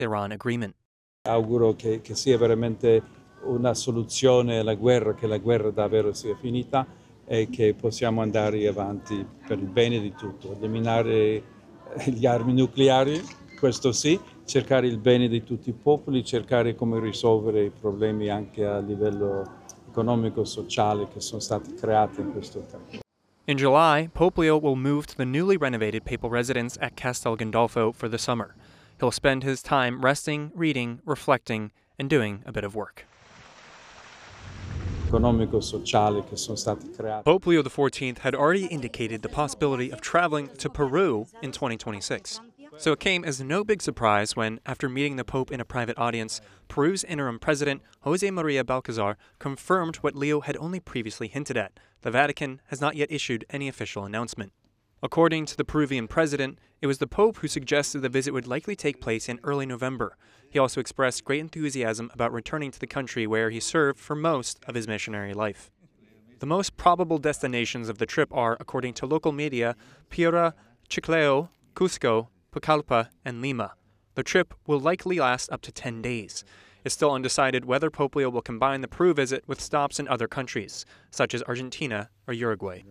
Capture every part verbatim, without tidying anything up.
Iran agreement. Auguro che, che sia veramente una soluzione alla guerra, che la guerra davvero sia finita e che possiamo andare avanti per il bene di tutto. Eliminare gli armi nucleari, questo sì, cercare il bene di tutti i popoli, cercare come risolvere i problemi anche a livello economico e sociale che sono stati creati in questo tempo. In July, Pope Leo will move to the newly renovated papal residence at Castel Gandolfo for the summer. He'll spend his time resting, reading, reflecting, and doing a bit of work. Economico sociale che sono stati creati. Pope Leo the fourteenth had already indicated the possibility of traveling to Peru in twenty twenty-six. So it came as no big surprise when, after meeting the Pope in a private audience, Peru's interim president, Jose Maria Balcazar, confirmed what Leo had only previously hinted at. The Vatican has not yet issued any official announcement. According to the Peruvian president, it was the Pope who suggested the visit would likely take place in early November. He also expressed great enthusiasm about returning to the country where he served for most of his missionary life. The most probable destinations of the trip are, according to local media, Piura, Chiclayo, Cusco, Pucallpa, and Lima. The trip will likely last up to ten days. It's still undecided whether Pope Leo will combine the Peru visit with stops in other countries, such as Argentina or Uruguay.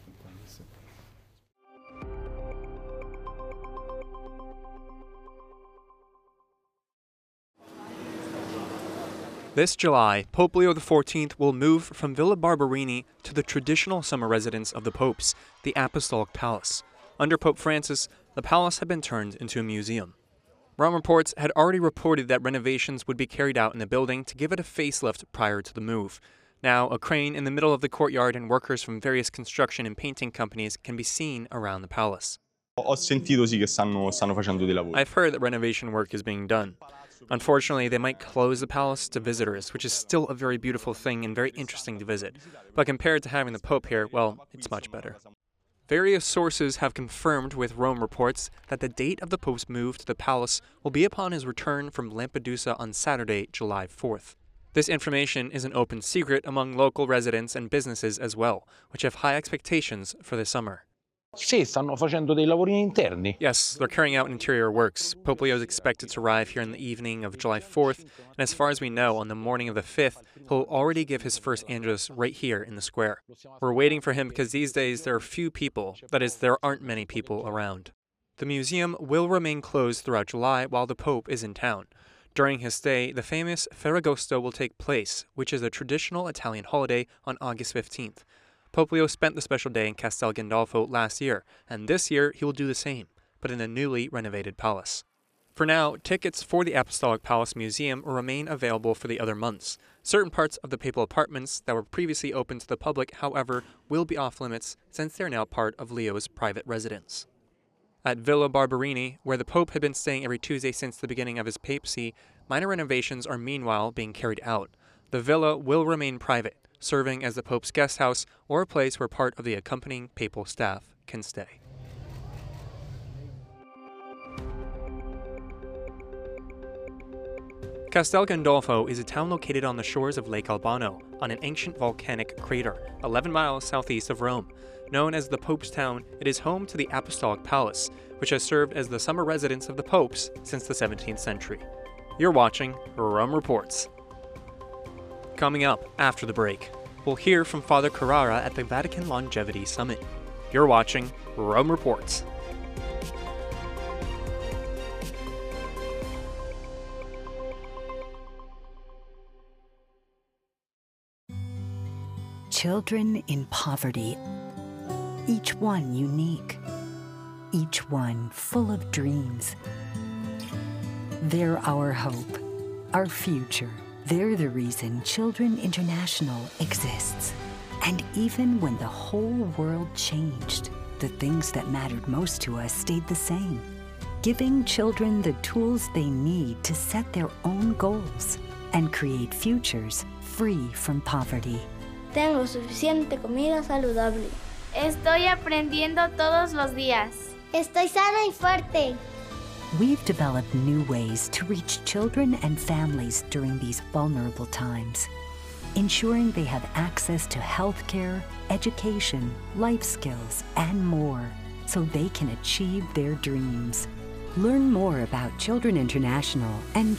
This July, Pope Leo the fourteenth will move from Villa Barberini to the traditional summer residence of the popes, the Apostolic Palace. Under Pope Francis, the palace had been turned into a museum. Rome Reports had already reported that renovations would be carried out in the building to give it a facelift prior to the move. Now, a crane in the middle of the courtyard and workers from various construction and painting companies can be seen around the palace. Ho sentito sì che stanno, stanno facendo dei lavori. I've heard that renovation work is being done. Unfortunately, they might close the palace to visitors, which is still a very beautiful thing and very interesting to visit. But compared to having the Pope here, well, it's much better. Various sources have confirmed with Rome Reports that the date of the Pope's move to the palace will be upon his return from Lampedusa on Saturday, July fourth. This information is an open secret among local residents and businesses as well, which have high expectations for the summer. Sì, stanno facendo dei lavori interni. Yes, they're carrying out interior works. Pope Leo is expected to arrive here in the evening of July fourth, and as far as we know, on the morning of the fifth, he'll already give his first Angelus right here in the square. We're waiting for him because these days there are few people, that is, there aren't many people around. The museum will remain closed throughout July while the Pope is in town. During his stay, the famous Ferragosto will take place, which is a traditional Italian holiday on August fifteenth. Pope Leo spent the special day in Castel Gandolfo last year, and this year he will do the same, but in a newly renovated palace. For now, tickets for the Apostolic Palace Museum will remain available for the other months. Certain parts of the papal apartments that were previously open to the public, however, will be off limits since they're now part of Leo's private residence. At Villa Barberini, where the Pope had been staying every Tuesday since the beginning of his papacy, minor renovations are meanwhile being carried out. The villa will remain private, serving as the Pope's guest house or a place where part of the accompanying papal staff can stay. Castel Gandolfo is a town located on the shores of Lake Albano, on an ancient volcanic crater, eleven miles southeast of Rome. Known as the Pope's Town, it is home to the Apostolic Palace, which has served as the summer residence of the popes since the seventeenth century. You're watching Rome Reports. Coming up after the break, we'll hear from Father Carrara at the Vatican Longevity Summit. You're watching Rome Reports. Children in poverty, each one unique, each one full of dreams. They're our hope, our future. They're the reason Children International exists. And even when the whole world changed, the things that mattered most to us stayed the same, giving children the tools they need to set their own goals and create futures free from poverty. Tengo suficiente comida saludable. Estoy aprendiendo todos los días. Estoy sana y fuerte. We've developed new ways to reach children and families during these vulnerable times, ensuring they have access to healthcare, education, life skills, and more, so they can achieve their dreams. Learn more about Children International and